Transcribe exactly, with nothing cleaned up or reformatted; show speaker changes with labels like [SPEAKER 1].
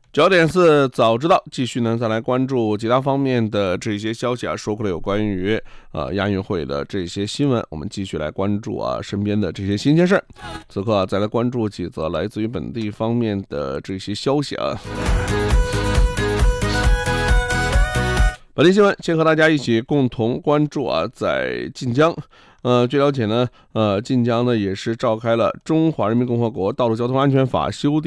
[SPEAKER 1] 九点四早知道，继续呢再来关注其他方面的这些消息啊，说过了有关于呃亚运会的这些新闻，我们继续来关注啊身边的这些新鲜事儿。此刻啊，再来关注几则来自于本地方面的这些消息啊。本地新闻，先和大家一起共同关注啊，在晋江。呃，据了解呢，呃，晋江呢也是召开了《中华人民共和国道路交通安全法》修订